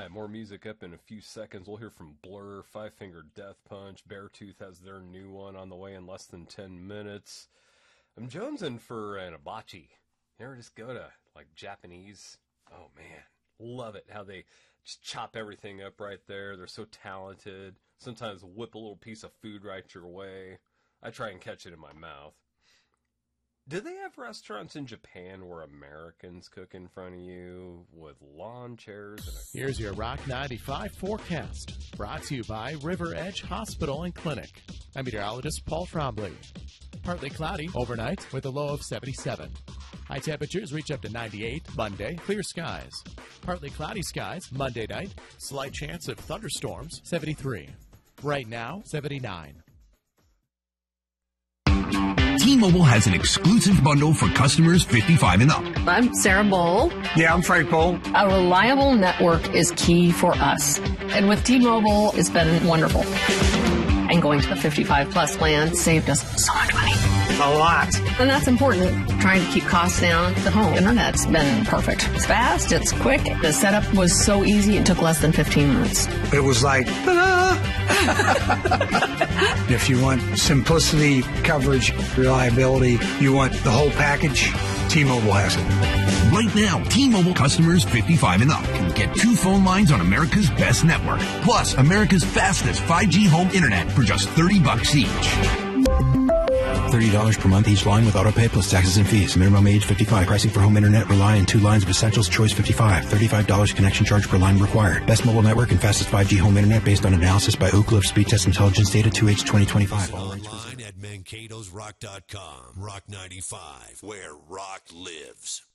right, more music up in a few seconds. We'll hear from Blur, Five Finger Death Punch. Beartooth has their new one on the way in less than 10 minutes. I'm jonesing for an hibachi. You ever just go to, like, Japanese? Oh, man. Love it, how they just chop everything up right there. They're so talented. Sometimes whip a little piece of food right your way. I try and catch it in my mouth. Do they have restaurants in Japan where Americans cook in front of you with lawn chairs? Here's your Rock 95 forecast, brought to you by River Edge Hospital and Clinic. I'm meteorologist Paul Trombley. Partly cloudy overnight with a low of 77. High temperatures reach up to 98 Monday. Clear skies. Partly cloudy skies Monday night. Slight chance of thunderstorms 73. Right now 79. T-Mobile has an exclusive bundle for customers 55 and up. I'm Sarah Bowl. Yeah, I'm Frank Bowl. A reliable network is key for us. And with T-Mobile, it's been wonderful. And going to the 55-plus plan saved us so much money. A lot. And that's important. Trying to keep costs down. The home internet's been perfect. It's fast. It's quick. The setup was so easy. It took less than 15 minutes. It was like, ta-da! If you want simplicity, coverage, reliability, you want the whole package, T-Mobile has it. Right now, T-Mobile customers 55 and up can get 2 phone lines on America's best network, plus America's fastest 5G home internet for just $30 each. $30 per month each line with autopay plus taxes and fees. Minimum age 55. Pricing for home internet rely on 2 lines of Essentials Choice 55. $35 connection charge per line required. Best mobile network and fastest 5G home internet based on analysis by Ookla of Speed Test Intelligence data 2H 2025. Online at Mankato'sRock.com. Rock 95, where rock lives.